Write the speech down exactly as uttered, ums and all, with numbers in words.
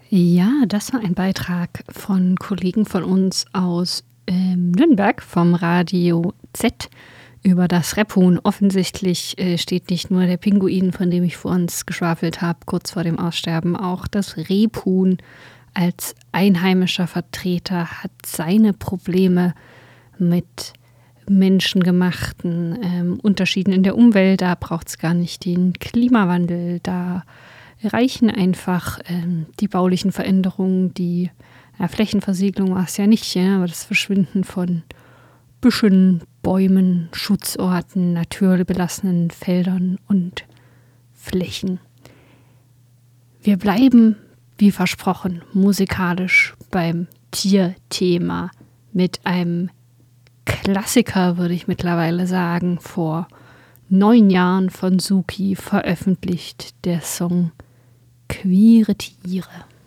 Ja, das war ein Beitrag von Kollegen von uns aus, ähm, Nürnberg vom Radio Z über das Rebhuhn. Offensichtlich, äh, steht nicht nur der Pinguin, von dem ich vor uns geschwafelt habe, kurz vor dem Aussterben. Auch das Rebhuhn als einheimischer Vertreter hat seine Probleme mit menschengemachten, ähm, Unterschieden in der Umwelt. Da braucht's gar nicht den Klimawandel. Da reichen einfach, ähm, die baulichen Veränderungen, die ja, Flächenversiegelung war's ja nicht, ja, aber das Verschwinden von Büschen, Bäumen, Schutzorten, naturbelassenen Feldern und Flächen. Wir bleiben, wie versprochen, musikalisch beim Tierthema mit einem Klassiker, würde ich mittlerweile sagen, vor neun Jahren von Suki veröffentlicht, der Song Queere Tiere.